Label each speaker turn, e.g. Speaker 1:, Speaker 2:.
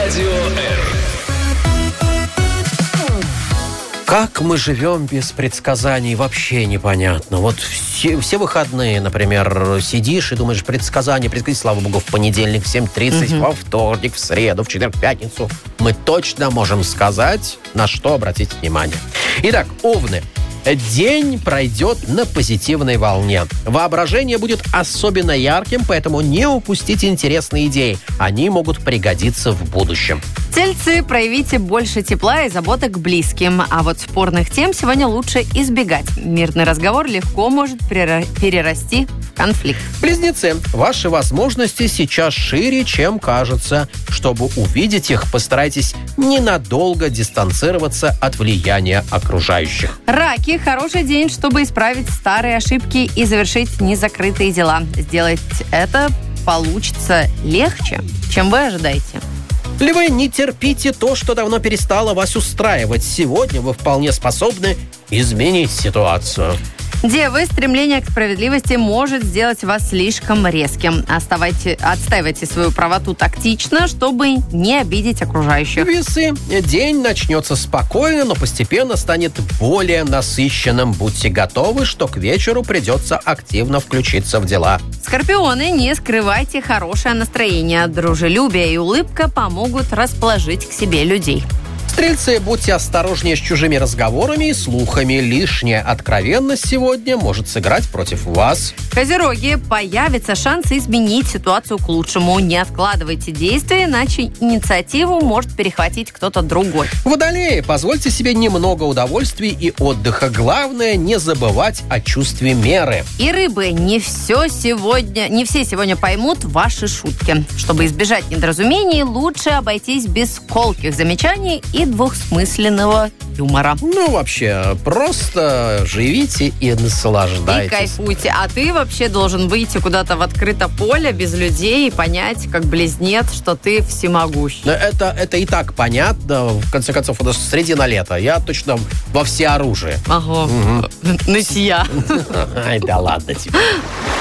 Speaker 1: Радио R.
Speaker 2: Как мы живем без предсказаний, вообще непонятно. Вот все выходные, например, сидишь и думаешь, предсказания, слава богу, в понедельник в 7:30, во вторник, в среду, в четверг, в пятницу. Мы точно можем сказать, на что обратить внимание. Итак, овны. День пройдет на позитивной волне. Воображение будет особенно ярким, поэтому не упустите интересные идеи. Они могут пригодиться в будущем.
Speaker 3: Тельцы, проявите больше тепла и заботы к близким. А вот спорных тем сегодня лучше избегать. Мирный разговор легко может перерасти в конфликт.
Speaker 2: Близнецы, ваши возможности сейчас шире, чем кажется. Чтобы увидеть их, постарайтесь ненадолго дистанцироваться от влияния окружающих.
Speaker 3: Раки, хороший день, чтобы исправить старые ошибки и завершить незакрытые дела. Сделать это получится легче, чем вы ожидаете.
Speaker 2: Львы, не терпите то, что давно перестало вас устраивать. Сегодня вы вполне способны изменить ситуацию.
Speaker 3: Девы, стремление к справедливости может сделать вас слишком резким. Отстаивайте свою правоту тактично, чтобы не обидеть окружающих.
Speaker 2: Весы. День начнется спокойно, но постепенно станет более насыщенным. Будьте готовы, что к вечеру придется активно включиться в дела.
Speaker 3: Скорпионы, не скрывайте хорошее настроение. Дружелюбие и улыбка помогут расположить к себе людей.
Speaker 2: Стрельцы, будьте осторожнее с чужими разговорами и слухами. Лишняя откровенность сегодня может сыграть против вас.
Speaker 3: Козероги, появится шанс изменить ситуацию к лучшему. Не откладывайте действия, иначе инициативу может перехватить кто-то другой.
Speaker 2: Водолеи, позвольте себе немного удовольствий и отдыха. Главное, не забывать о чувстве меры.
Speaker 3: И рыбы, не все сегодня поймут ваши шутки. Чтобы избежать недоразумений, лучше обойтись без колких замечаний и двухсмысленного юмора.
Speaker 2: Ну, вообще, просто живите и наслаждайтесь.
Speaker 3: И кайфуйте. А ты вообще должен выйти куда-то в открытое поле без людей и понять, как близнец, что ты всемогущ.
Speaker 2: Это и так понятно. В конце концов, у нас середина лета. Я точно во всеоружии.
Speaker 3: Ага. Нытья.
Speaker 2: Ай, да ладно тебе.